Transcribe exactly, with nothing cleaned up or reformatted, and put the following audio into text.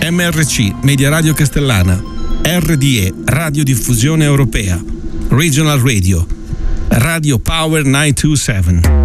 M R C, Media Radio Castellana, R D E, Radiodiffusione Europea, Regional Radio, Radio Power nove due sette.